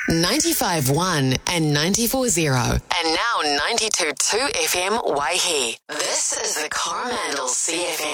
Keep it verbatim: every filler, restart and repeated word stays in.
ninety-five point one and ninety-four point zero. And now ninety-two point two F M Waihi. This is the Coromandel C F M.